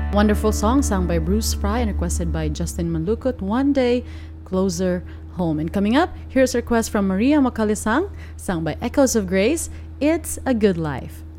Wonderful song sung by Bruce Fry and requested by Justin Manlukot, One Day Closer Home. And coming up, here's a request from Maria Makalisang, sung by Echoes of Grace, It's a Good Life.